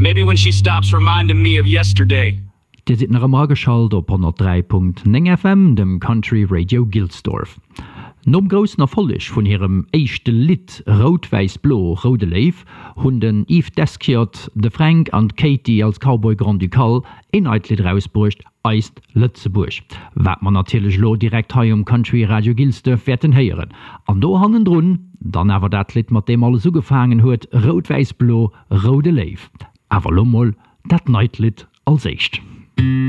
Maybe when she stops reminding me of yesterday. Dir sit nach am geschalt op 103.9 FM, dem Country Radio Gilsdorf. Nom grossen Erfolleg vun hirem eischchte Lied Rot-Weiß-Blo Rode Leif hunn den Yves Deschiot, de Frank an Katie als Cowboy Grand Ducal inhaltlich rausbrucht eist Lützeburg. Wat man natürlich lo direkt hei Country Radio Gilsdorf werden heieren. An do hannen drun, dann awer dat Lied mat dem alles so gefangen huet Rot-Weiß-Blo Rode Leif. Awer lommel dat Neitlied als echt.